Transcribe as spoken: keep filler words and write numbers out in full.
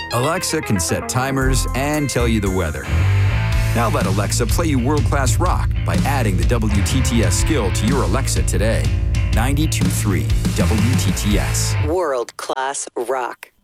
Alexa can set timers and tell you the weather. Now let Alexa play you world-class rock by adding the W T T S skill to your Alexa today. ninety-two point three W T T S. World-class rock.